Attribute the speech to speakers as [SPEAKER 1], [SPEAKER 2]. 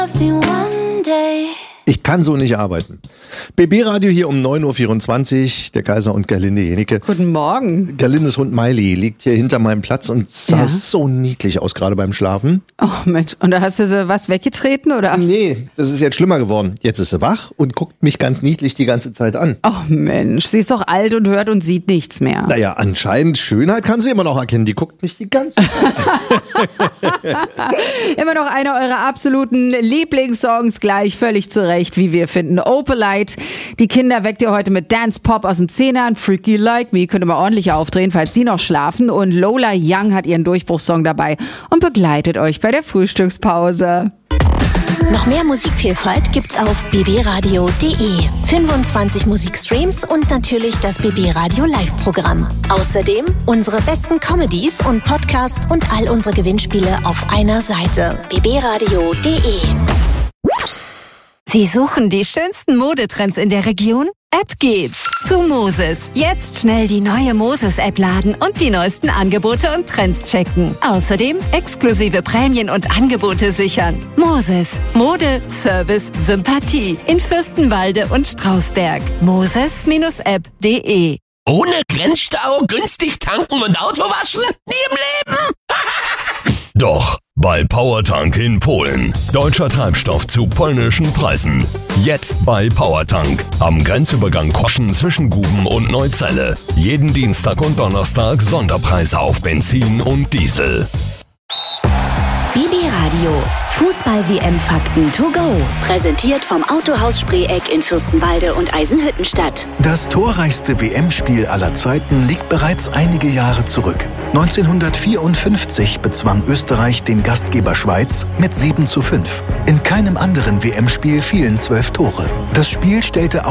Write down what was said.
[SPEAKER 1] Ich kann so nicht arbeiten. BB-Radio hier um 9.24 Uhr, der Kaiser und Gerlinde Jenecke.
[SPEAKER 2] Guten Morgen.
[SPEAKER 1] Gerlindes Hund Miley liegt hier hinter meinem Platz und sah so niedlich aus, gerade beim Schlafen.
[SPEAKER 2] Oh Mensch, und da hast du so was weggetreten, oder?
[SPEAKER 1] Nee, das ist jetzt schlimmer geworden. Jetzt ist sie wach und guckt mich ganz niedlich die ganze Zeit an.
[SPEAKER 2] Oh Mensch, sie ist doch alt und hört und sieht nichts mehr.
[SPEAKER 1] Naja, anscheinend Schönheit kann sie immer noch erkennen. Die guckt nicht die ganze Zeit.
[SPEAKER 2] Immer noch einer eurer absoluten Lieblingssongs, gleich völlig zurecht, wie wir finden. Opalite. Die Kinder weckt ihr heute mit Dance Pop aus den Zehnern. Freaky Like Me könnt ihr mal ordentlich aufdrehen, falls die noch schlafen. Und Lola Young hat ihren Durchbruchssong dabei und begleitet euch bei der Frühstückspause.
[SPEAKER 3] Noch mehr Musikvielfalt gibt's auf bbradio.de. 25 Musikstreams und natürlich das BB Radio Live-Programm. Außerdem unsere besten Comedies und Podcasts und all unsere Gewinnspiele auf einer Seite. bbradio.de.
[SPEAKER 4] Sie suchen die schönsten Modetrends in der Region? Ab geht's zu Moses. Jetzt schnell die neue Moses-App laden und die neuesten Angebote und Trends checken. Außerdem exklusive Prämien und Angebote sichern. Moses. Mode, Service, Sympathie. In Fürstenwalde und Strausberg. Moses-app.de.
[SPEAKER 5] Ohne Grenzstau, günstig tanken und Auto waschen? Nie im Leben!
[SPEAKER 6] Doch, bei Powertank in Polen. Deutscher Treibstoff zu polnischen Preisen. Jetzt bei Powertank. Am Grenzübergang Koschen zwischen Guben und Neuzelle. Jeden Dienstag und Donnerstag Sonderpreise auf Benzin und Diesel.
[SPEAKER 3] BB Radio. Fußball-WM-Fakten to go. Präsentiert vom Autohaus Spreeck in Fürstenwalde und Eisenhüttenstadt.
[SPEAKER 7] Das torreichste WM-Spiel aller Zeiten liegt bereits einige Jahre zurück. 1954 bezwang Österreich den Gastgeber Schweiz mit 7:5. In keinem anderen WM-Spiel fielen 12 Tore. Das Spiel stellte